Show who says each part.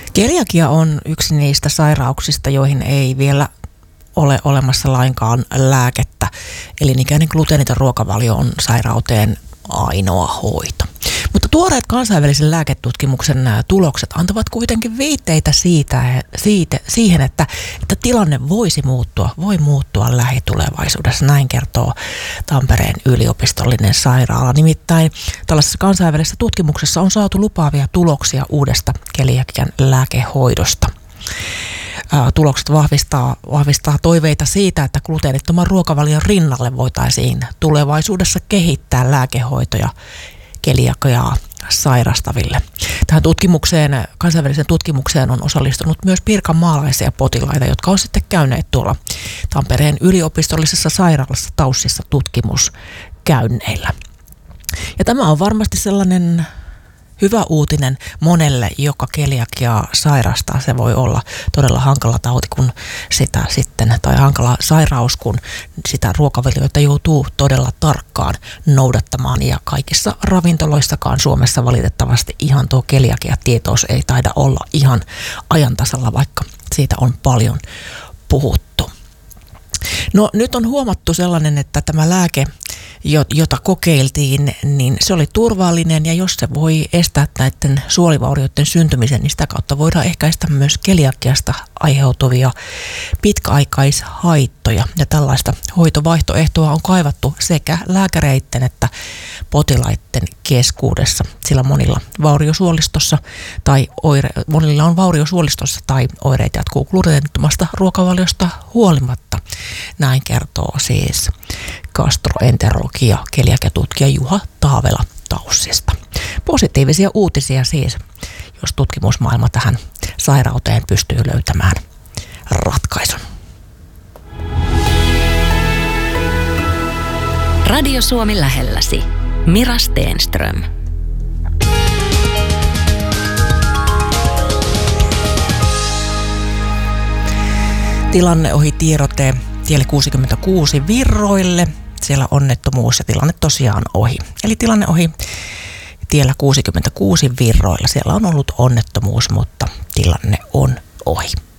Speaker 1: Keliakia on yksi niistä sairauksista, joihin ei vielä ole olemassa lainkaan lääkettä. Elinikäinen gluteeniton ruokavalio on sairauteen ainoa hoito. Mutta tuoreet kansainvälisen lääketutkimuksen tulokset antavat kuitenkin viitteitä siihen, että tilanne voi muuttua lähitulevaisuudessa. Näin kertoo Tampereen yliopistollinen sairaala. Nimittäin tällaisessa kansainvälisessä tutkimuksessa on saatu lupaavia tuloksia uudesta keliakian lääkehoidosta. Tulokset vahvistaa toiveita siitä, että gluteenittoman ruokavalion rinnalle voitaisiin tulevaisuudessa kehittää lääkehoitoja keliakiaa sairastaville. Tähän kansainväliseen tutkimukseen on osallistunut myös pirkanmaalaisia potilaita, jotka on sitten käyneet tuolla Tampereen yliopistollisessa sairaalassa TAYSissa tutkimuskäynneillä. Ja tämä on varmasti sellainen hyvä uutinen monelle, joka keliakiaa sairastaa. Se voi olla todella hankala tauti, tai hankala sairaus, kun sitä ruokavalioita joutuu todella tarkkaan noudattamaan. Ja kaikissa ravintoloissakaan Suomessa valitettavasti ihan tuo keliakiatietous ei taida olla ihan ajan tasalla, vaikka siitä on paljon puhuttu. No nyt on huomattu sellainen, että tämä lääke, jota kokeiltiin, niin se oli turvallinen, ja jos se voi estää näiden suolivaurioiden syntymisen, niin sitä kautta voidaan ehkäistä myös keliakiasta aiheutuvia pitkäaikaishaittoja. Ja tällaista hoitovaihtoehtoa on kaivattu sekä lääkäreiden että potilaiden keskuudessa, sillä monilla on vauriosuolistossa tai oireet jatkuu gluteenittomasta ruokavaliosta huolimatta. Näin kertoo siis gastroenterologi ja keliakiatutkija Juha Taavela TAYSista. Positiivisia uutisia siis, jos tutkimusmaailma tähän sairauteen pystyy löytämään ratkaisun.
Speaker 2: Radio Suomi lähelläsi. Mira Stenström.
Speaker 1: Tilanne ohi tiedote tielle 66 Virroille. Siellä onnettomuus ja tilanne tosiaan ohi. Eli tilanne ohi tiellä 66 Virroilla. Siellä on ollut onnettomuus, mutta tilanne on ohi.